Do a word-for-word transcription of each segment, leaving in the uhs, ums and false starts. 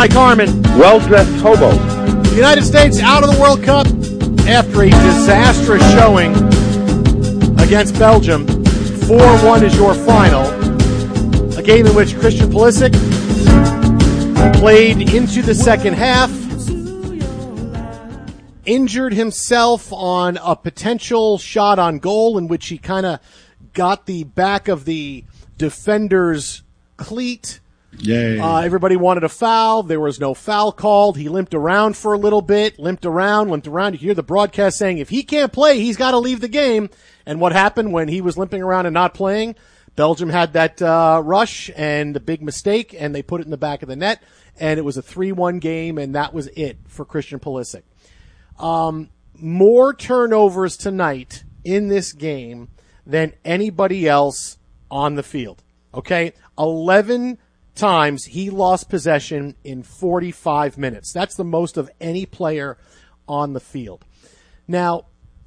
Mike Harmon. Well-dressed hobo. The United States out of the World Cup after a disastrous showing against Belgium. four one is your final. A game in which Christian Pulisic played into the second half, injured himself on a potential shot on goal in which he kind of got the back of the defender's cleat. Yay. Uh, everybody wanted a foul. There was no foul called. He limped around for a little bit, limped around, limped around. You hear the broadcast saying if he can't play, he's got to leave the game. And what happened when he was limping around and not playing? Belgium had that uh, rush and the big mistake, and they put it in the back of the net, and it was a three one game, and that was it for Christian Pulisic. Um, more turnovers tonight in this game than anybody else on the field. Okay? eleven times he lost possession in forty-five minutes. That's the most of any player on the field. Now,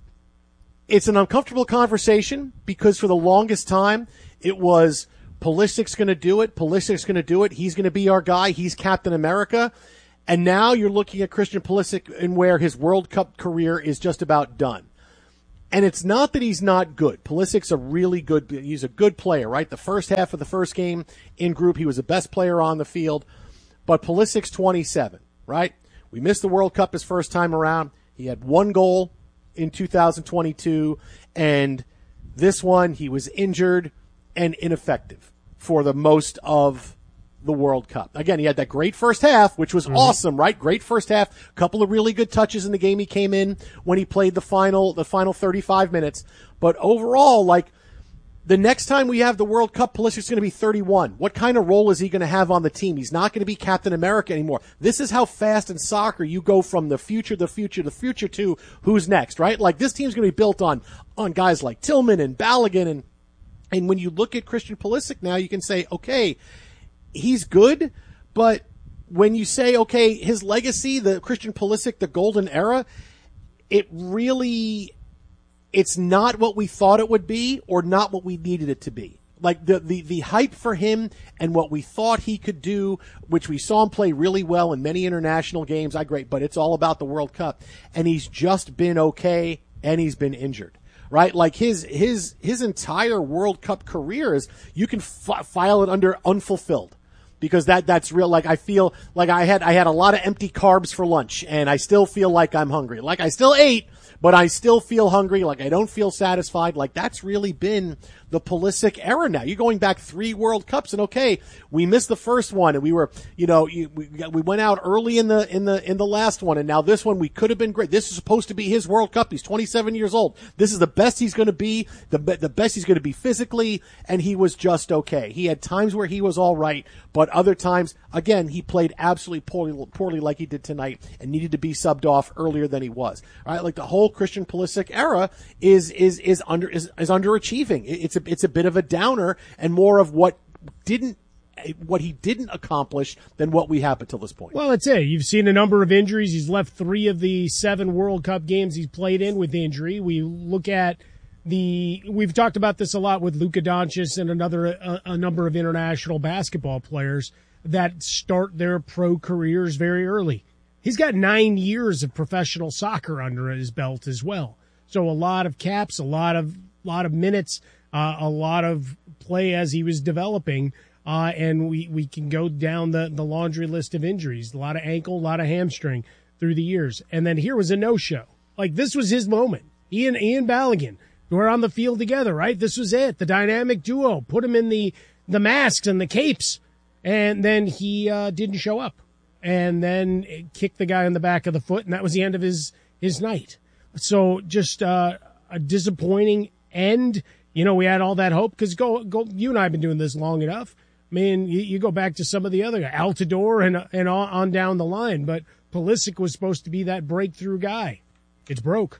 it's an uncomfortable conversation because for the longest time it was Pulisic's going to do it, Pulisic's going to do it, he's going to be our guy, he's Captain America. And now you're looking at Christian Pulisic and where his World Cup career is just about done. And it's not that he's not good. Pulisic's a really good, he's a good player, right? The first half of the first game in group, he was the best player on the field. But Pulisic's twenty-seven, right? We missed the World Cup his first time around. He had one goal in two thousand twenty-two. And this one, he was injured and ineffective for the most of the World Cup. Again, he had that great first half, which was mm-hmm. awesome, right? Great first half. A couple of really good touches in the game. He came in when he played the final, the final thirty-five minutes. But overall, like, the next time we have the World Cup, Pulisic's going to be thirty-one. What kind of role is he going to have on the team? He's not going to be Captain America anymore. This is how fast in soccer you go from the future, the future, the future to who's next, right? Like, this team's going to be built on, on guys like Tillman and Balogun. And, and when you look at Christian Pulisic now, you can say, okay, he's good, but when you say, okay, his legacy, the Christian Pulisic, the golden era, it really, it's not what we thought it would be or not what we needed it to be. Like the, the, the hype for him and what we thought he could do, which we saw him play really well in many international games, I great, but it's all about the World Cup. And he's just been okay and he's been injured. Right? Like his, his, his entire World Cup career is, you can f- file it under unfulfilled. Because that, that's real. Like, I feel like I had, I had a lot of empty carbs for lunch and I still feel like I'm hungry. Like, I still ate, but I still feel hungry. Like, I don't feel satisfied. Like, that's really been the Pulisic era now. You're going back three World Cups and okay, we missed the first one and we were, you know, we, we went out early in the, in the, in the last one. And now this one, we could have been great. This is supposed to be his World Cup. He's twenty-seven years old. This is the best he's going to be, the, the best he's going to be physically. And he was just okay. He had times where he was all right, but other times, again, he played absolutely poorly, poorly like he did tonight and needed to be subbed off earlier than he was. All right. Like the whole Christian Pulisic era is, is, is under, is, is underachieving. It's a, it's a bit of a downer and more of what didn't, what he didn't accomplish than what we have until this point. Well, that's it. You've seen a number of injuries. He's left three of the seven World Cup games he's played in with injury. We look at the, we've talked about this a lot with Luka Doncic and another, a, a number of international basketball players that start their pro careers very early. He's got nine years of professional soccer under his belt as well. So a lot of caps, a lot of, lot of minutes, uh, a lot of play as he was developing. Uh, and we, we can go down the, the laundry list of injuries, a lot of ankle, a lot of hamstring through the years. And then here was a no-show. Like, this was his moment. He and Ian Balogun were on the field together, right? This was it. The dynamic duo. Put him in the, the masks and the capes. And then he uh, didn't show up. And then it kicked the guy in the back of the foot, and that was the end of his, his night. So just uh, a disappointing end. You know, we had all that hope because go, go, you and I have been doing this long enough. I mean, you, you go back to some of the other guys, Altidore and, and on, on down the line, but Pulisic was supposed to be that breakthrough guy. It's broke.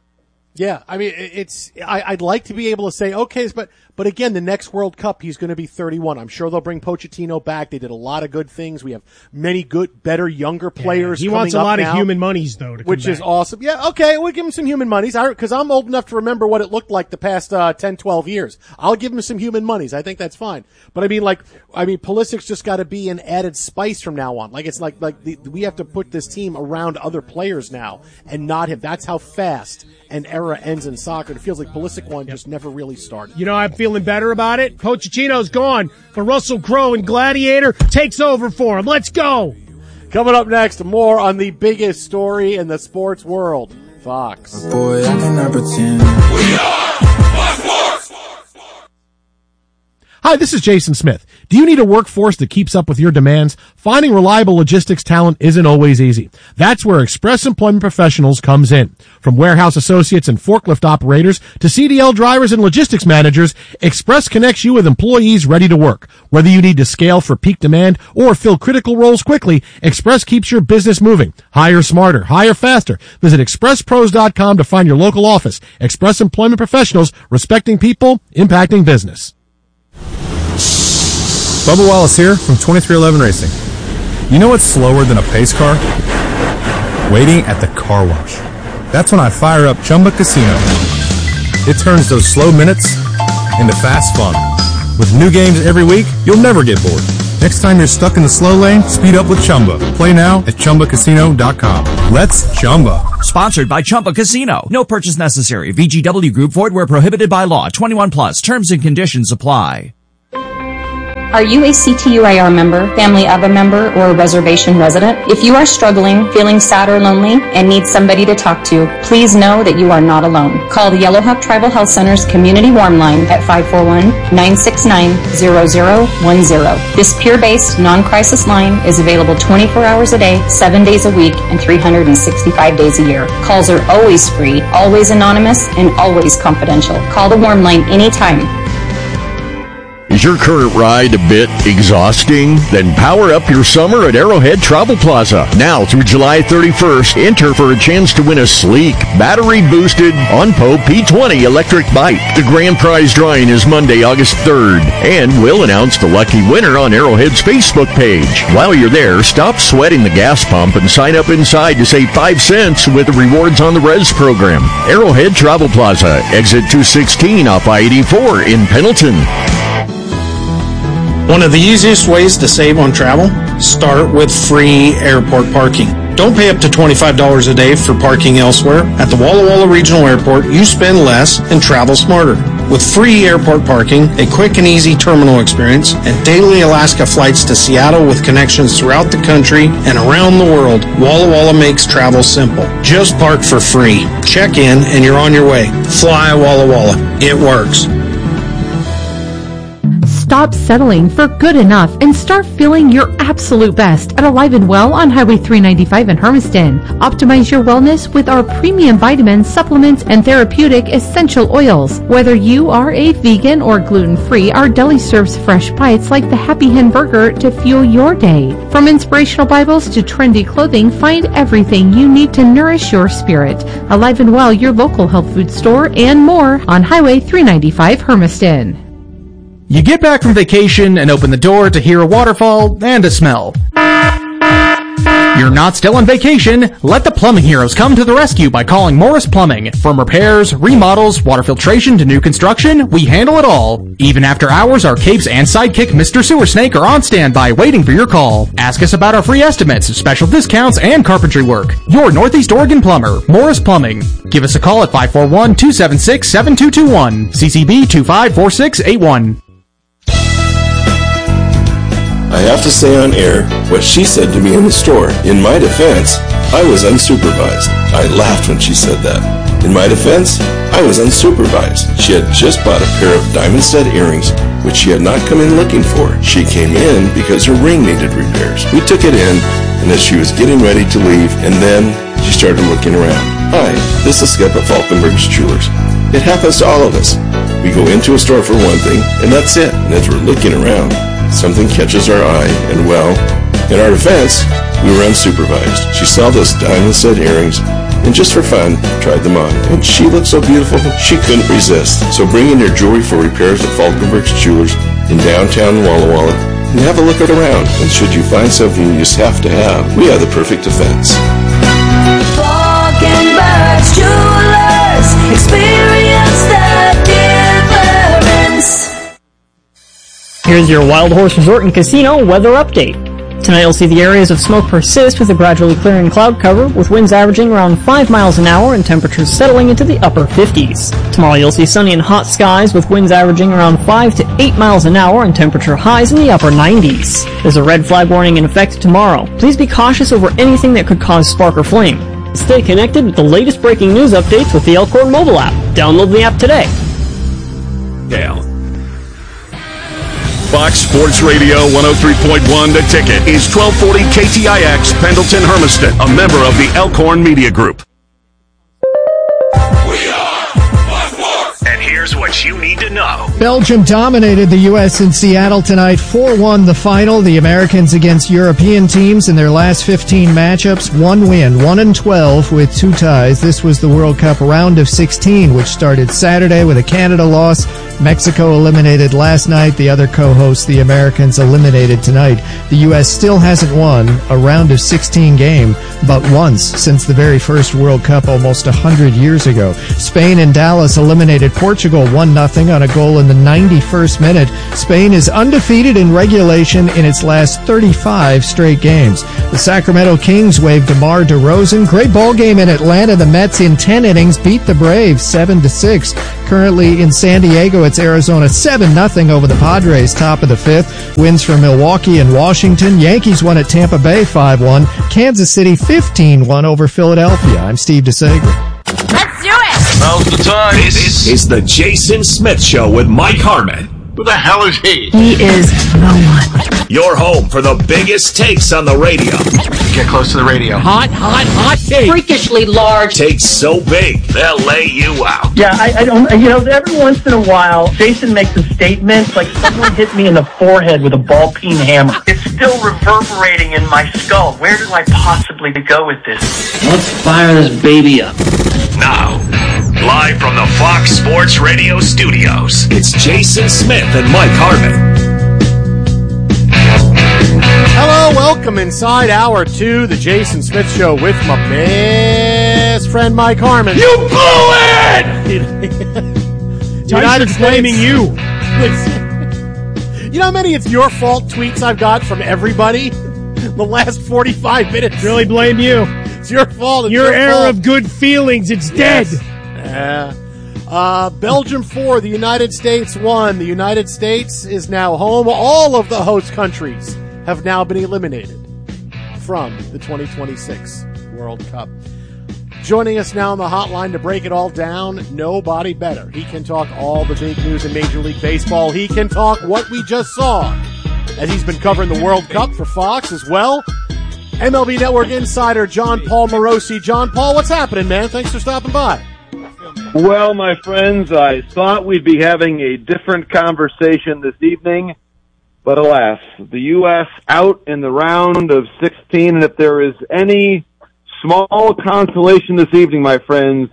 Yeah, I mean, it's. I, I'd like to be able to say, okay, but but again, the next World Cup, he's going to be thirty-one. I'm sure they'll bring Pochettino back. They did a lot of good things. We have many good, better, younger players. Yeah, he coming wants a up lot now, of human monies, though, to come which back. is awesome. Yeah, okay, we'll give him some human monies because I'm old enough to remember what it looked like the past uh, ten, twelve years. I'll give him some human monies. I think that's fine. But I mean, like, I mean, Pulisic's just got to be an added spice from now on. Like, it's like like the, we have to put this team around other players now and not him. That's how fast an era ends in soccer. It feels like Pulisic one yep. just never really started. You know, I'm feeling better about it. Pochettino's gone, but Russell Crowe and Gladiator takes over for him. Let's go. Coming up next, more on the biggest story in the sports world. Fox. Boy, I cannot pretend. We are Fox Sports. Hi, this is Jason Smith. Do you need a workforce that keeps up with your demands? Finding reliable logistics talent isn't always easy. That's where Express Employment Professionals comes in. From warehouse associates and forklift operators to C D L drivers and logistics managers, Express connects you with employees ready to work. Whether you need to scale for peak demand or fill critical roles quickly, Express keeps your business moving. Hire smarter, hire faster. Visit express pros dot com to find your local office. Express Employment Professionals, respecting people, impacting business. Bubba Wallace here from twenty-three eleven Racing. You know what's slower than a pace car? Waiting at the car wash. That's when I fire up Chumba Casino. It turns those slow minutes into fast fun. With new games every week, you'll never get bored. Next time you're stuck in the slow lane, speed up with Chumba. Play now at chumba casino dot com. Let's Chumba. Sponsored by Chumba Casino. No purchase necessary. V G W Group. Void where prohibited by law. twenty-one plus. Terms and conditions apply. Are you a C T U I R member, family of a member, or a reservation resident? If you are struggling, feeling sad or lonely, and need somebody to talk to, please know that you are not alone. Call the Yellowhawk Tribal Health Center's Community Warm Line at five four one, nine six nine, zero zero one zero. This peer-based, non-crisis line is available twenty-four hours a day, seven days a week, and three hundred sixty-five days a year. Calls are always free, always anonymous, and always confidential. Call the Warm Line anytime. Is your current ride a bit exhausting? Then power up your summer at Arrowhead Travel Plaza. Now through July thirty-first, enter for a chance to win a sleek, battery-boosted OnPo P twenty electric bike. The grand prize drawing is Monday, August third, and we'll announce the lucky winner on Arrowhead's Facebook page. While you're there, stop sweating the gas pump and sign up inside to save five cents with the Rewards on the Res program. Arrowhead Travel Plaza, exit two sixteen off I eighty-four in Pendleton. One of the easiest ways to save on travel? Start with free airport parking. Don't pay up to twenty-five dollars a day for parking elsewhere. At the Walla Walla Regional Airport, you spend less and travel smarter. With free airport parking, a quick and easy terminal experience, and daily Alaska flights to Seattle with connections throughout the country and around the world, Walla Walla makes travel simple. Just park for free. Check in and you're on your way. Fly Walla Walla. It works. Stop settling for good enough and start feeling your absolute best at Alive and Well on Highway three ninety-five in Hermiston. Optimize your wellness with our premium vitamins, supplements, and therapeutic essential oils. Whether you are a vegan or gluten-free, our deli serves fresh bites like the Happy Hen Burger to fuel your day. From inspirational Bibles to trendy clothing, find everything you need to nourish your spirit. Alive and Well, your local health food store, and more on Highway three ninety-five Hermiston. You get back from vacation and open the door to hear a waterfall and a smell. You're not still on vacation. Let the plumbing heroes come to the rescue by calling Morris Plumbing. From repairs, remodels, water filtration to new construction, we handle it all. Even after hours, our capes and sidekick Mister Sewer Snake are on standby waiting for your call. Ask us about our free estimates, special discounts, and carpentry work. Your Northeast Oregon plumber, Morris Plumbing. Give us a call at five four one, two seven six, seven two two one. C C B two five four six eight one. I have to say on air what she said to me in the store. In my defense, I was unsupervised. I laughed when she said that. In my defense, I was unsupervised. She had just bought a pair of diamond stud earrings, which she had not come in looking for. She came in because her ring needed repairs. We took it in, and as she was getting ready to leave, and then she started looking around. Hi, this is Skip at Falkenberg's Jewelers. It happens to all of us. We go into a store for one thing, and that's it. And as we're looking around, something catches our eye, and well, in our defense, we were unsupervised. She saw those diamond stud earrings, and just for fun, tried them on. And she looked so beautiful, she couldn't resist. So bring in your jewelry for repairs at Falkenberg's Jewelers in downtown Walla Walla and have a look around. And should you find something you just have to have, we have the perfect defense. Falkenberg's Jewelers, experience the difference. Here's your Wild Horse Resort and Casino weather update. Tonight you'll see the areas of smoke persist with a gradually clearing cloud cover, with winds averaging around five miles an hour and temperatures settling into the upper fifties. Tomorrow you'll see sunny and hot skies with winds averaging around five to eight miles an hour and temperature highs in the upper nineties. There's a red flag warning in effect tomorrow. Please be cautious over anything that could cause spark or flame. Stay connected with the latest breaking news updates with the Elkhorn mobile app. Download the app today. Dale. Fox Sports Radio one oh three point one The Ticket is twelve forty K T I X Pendleton Hermiston, a member of the Elkhorn Media Group. We are Fox Sports. And here's what you need to know. Belgium dominated the U S in Seattle tonight, four one the final. The Americans against European teams in their last fifteen matchups, one win, one and twelve with two ties. This was the World Cup round of sixteen, which started Saturday with a Canada loss. Mexico eliminated last night. The other co-hosts, the Americans, eliminated tonight. The U S still hasn't won a round of sixteen game, but once since the very first World Cup almost one hundred years ago. Spain and Dallas eliminated Portugal one nothing on a goal in the ninety-first minute. Spain is undefeated in regulation in its last thirty-five straight games. The Sacramento Kings waved DeMar DeRozan. Great ball game in Atlanta. The Mets in ten innings beat the Braves seven to six. Currently in San Diego, it's Arizona seven nothing over the Padres, top of the fifth. Wins for Milwaukee and Washington. Yankees won at Tampa Bay five one. Kansas City fifteen one over Philadelphia. I'm Steve DeSager. Let's do it! Now's the time. This is the Jason Smith Show with Mike Harmon. Who the hell is he? He is no one. Your home for the biggest takes on the radio. Get close to the radio. Hot, hot, hot take. Freakishly large. Takes so big, they'll lay you out. Yeah, I, I don't, you know, every once in a while, Jason makes a statement like someone hit me in the forehead with a ball peen hammer. It's still reverberating in my skull. Where do I possibly go with this? Let's fire this baby up. Now, live from the Fox Sports Radio studios, it's Jason Smith and Mike Harmon. Hello, welcome inside hour two, the Jason Smith Show with my best friend Mike Harmon. You blew it! Tyson's blaming you. You know how many it's your fault tweets I've got from everybody the last forty-five minutes? Really blame you. It's your fault. It's your, your era fault. of good feelings, it's dead. Yes. Yeah. Uh, Belgium four, the United States one. The United States is now home. All of the host countries have now been eliminated from the twenty twenty-six World Cup. Joining us now on the hotline to break it all down, nobody better. He can talk all the big news in Major League Baseball. He can talk what we just saw, as he's been covering the World Cup for Fox as well. M L B Network insider John Paul Morosi. John Paul, what's happening, man? Thanks for stopping by. Well, my friends, I thought we'd be having a different conversation this evening, but alas, the U S out in the round of sixteen, and if there is any small consolation this evening, my friends,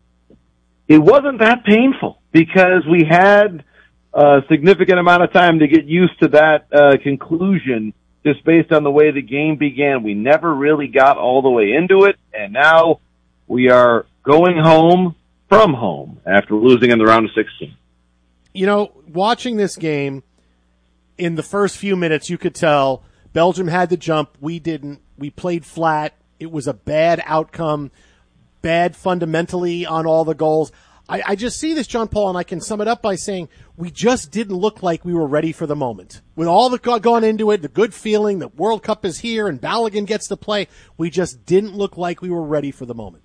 it wasn't that painful because we had a significant amount of time to get used to that uh, conclusion just based on the way the game began. We never really got all the way into it, and now we are going home from home after losing in the round of sixteen. You know, watching this game, in the first few minutes, you could tell Belgium had the jump. We didn't. We played flat. It was a bad outcome, bad fundamentally on all the goals. I, I just see this, John Paul, and I can sum it up by saying we just didn't look like we were ready for the moment. With all that got gone into it, the good feeling that World Cup is here and Balogun gets to play, we just didn't look like we were ready for the moment.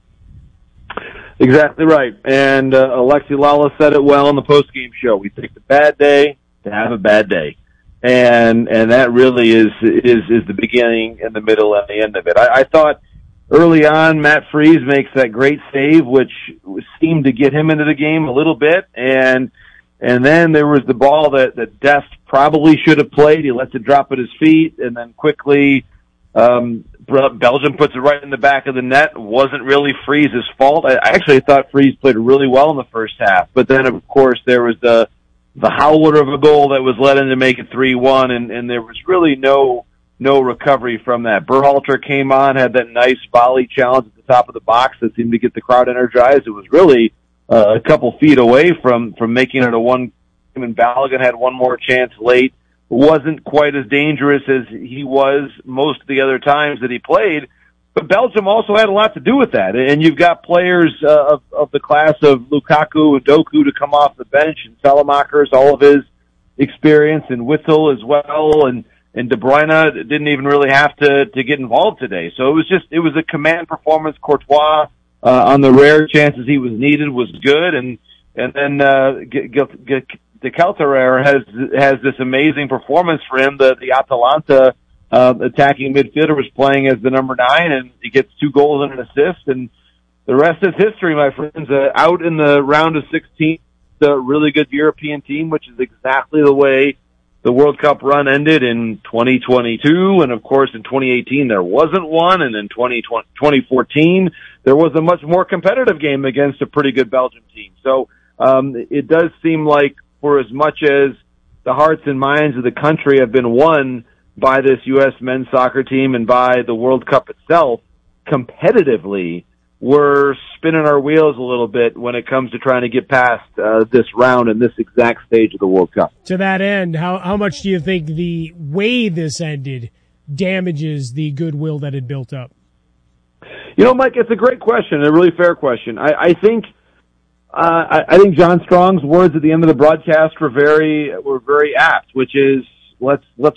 Exactly right. And uh, Alexi Lala said it well in the postgame show. We take the bad day to have a bad day. And and that really is is is the beginning and the middle and the end of it. I, I thought early on Matt Freese makes that great save, which seemed to get him into the game a little bit. And and then there was the ball that, that Dest probably should have played. He lets it drop at his feet and then quickly um, Belgium puts it right in the back of the net. It wasn't really Fries's fault. I actually thought Fries played really well in the first half, but then of course there was the the howler of a goal that was let in to make it three one, and, and there was really no no recovery from that. Berhalter came on, had that nice volley challenge at the top of the box that seemed to get the crowd energized. It was really uh, a couple feet away from from making it a one. And Balogun had one more chance late. Wasn't quite as dangerous as he was most of the other times that he played, but Belgium also had a lot to do with that. And you've got players uh, of, of the class of Lukaku and Doku to come off the bench, and Salamaker's all of his experience, and Witsel as well, and and De Bruyne didn't even really have to to get involved today. So it was just it was a command performance. Courtois uh, on the rare chances he was needed was good, and and then uh, get, get, get De Kelterer has has this amazing performance for him. The the Atalanta uh, attacking midfielder was playing as the number nine, and he gets two goals and an assist, and the rest is history, my friends. Uh, out in the round of sixteen, the really good European team, which is exactly the way the World Cup run ended in twenty twenty-two, and of course in twenty eighteen there wasn't one, and in twenty fourteen there was a much more competitive game against a pretty good Belgium team. So um, it does seem like, for as much as the hearts and minds of the country have been won by this U S men's soccer team and by the World Cup itself, competitively, we're spinning our wheels a little bit when it comes to trying to get past uh, this round and this exact stage of the World Cup. To that end, how how much do you think the way this ended damages the goodwill that had built up? You know, Mike, it's a great question, a really fair question. I, I think Uh, I, I think John Strong's words at the end of the broadcast were very were very apt, which is let's let's